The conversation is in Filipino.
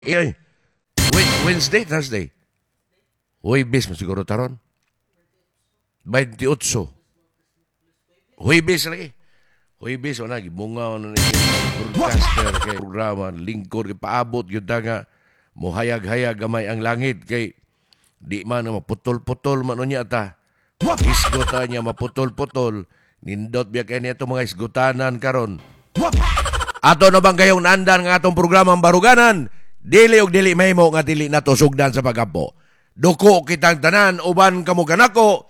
Eh, Wednesday, Thursday. Huwebes mo siguro taron. 28. Huwebes lagi. Huwebes o na, gibunga na broadcaster kay programa, lingkod, paabot, yun nga, muhayag-hayag gamay ang langit kay di man maputol-putol man niya ta. Isgota niya maputol-putol. Nindot biya kaya niya itong mga isgutanan karon. Ato na bang kayong naandan nga atong programang Baruganan? Dili og dili mahimo nga dili nato sugdan sa pagkampo. Duko kitang tanan uban kamo kanako